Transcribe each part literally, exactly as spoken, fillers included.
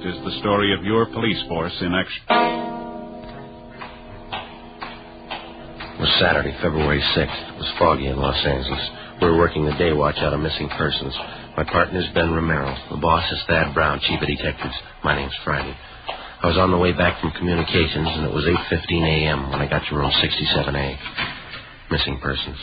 is the story of your police force in action. It was Saturday, February sixth. It was foggy in Los Angeles. We were working the day watch out of missing persons. My partner's Ben Romero. The boss is Thad Brown, chief of detectives. My name's Friday. I was on the way back from communications, and it was eight fifteen a.m. when I got to room sixty-seven A. Missing persons.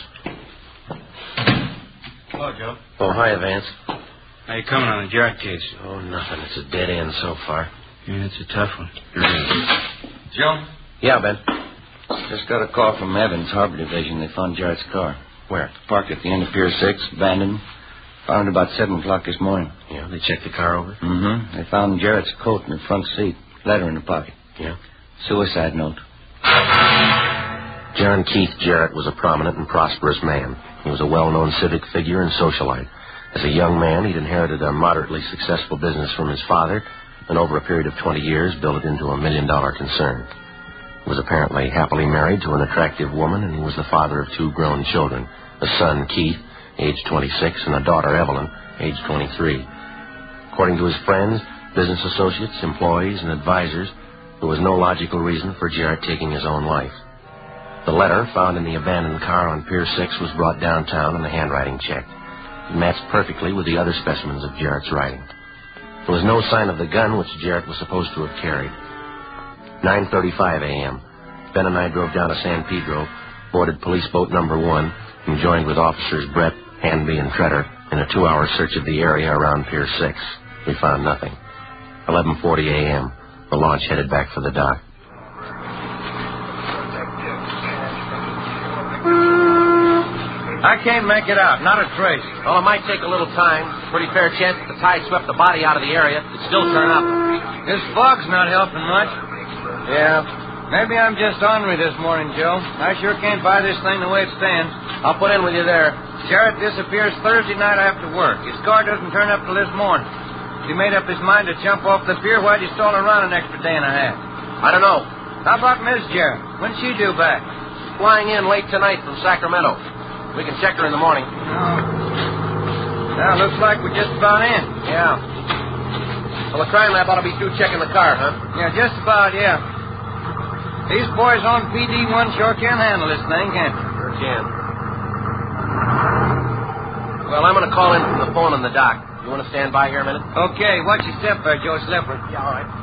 Hello, Joe. Oh, hi, Vance. How you coming on the Jarrett case? Oh, nothing. It's a dead end so far. Yeah, it's a tough one. Joe? Yeah, Ben. Just got a call from Evans, Harbor Division. They found Jarrett's car. Where? Parked at the end of Pier six, abandoned. Found it about seven o'clock this morning. Yeah, they checked the car over? Mm-hmm. They found Jarrett's coat in the front seat. Letter in the pocket. Yeah? Suicide note. John Keith Jarrett was a prominent and prosperous man. He was a well-known civic figure and socialite. As a young man, he'd inherited a moderately successful business from his father, and over a period of twenty years built it into a million-dollar concern. He was apparently happily married to an attractive woman, and he was the father of two grown children, a son, Keith, age twenty-six, and a daughter, Evelyn, age twenty-three. According to his friends, business associates, employees, and advisors, there was no logical reason for Jarrett taking his own life. The letter found in the abandoned car on Pier six was brought downtown and the handwriting checked. It matched perfectly with the other specimens of Jarrett's writing. There was no sign of the gun which Jarrett was supposed to have carried. nine thirty-five a.m. Ben and I drove down to San Pedro, boarded police boat number one, and joined with officers Brett, Hanby, and Tretter in a two-hour search of the area around Pier six. We found nothing. eleven forty a.m. The launch headed back for the dock. I can't make it out. Not a trace. Well, it might take a little time. Pretty fair chance that the tide swept the body out of the area. It'd still turn up. This fog's not helping much. Yeah. Maybe I'm just ornery this morning, Joe. I sure can't buy this thing the way it stands. I'll put in with you there. Jarrett disappears Thursday night after work. His car doesn't turn up till this morning. He made up his mind to jump off the pier. Why'd you stall around an extra day and a half? I don't know. How about Miss Jarrett? When's she due back? Flying in late tonight from Sacramento. We can check her in the morning. Oh. Now, looks like we're just about in. Yeah. Well, the crime lab ought to be through checking the car, huh? Yeah, just about, yeah. These boys on P D one sure can handle this thing, can't they? Sure can. Well, I'm going to call in from the phone on the dock. You want to stand by here a minute? Okay, watch your step there, Joe Slipper. Yeah, all right.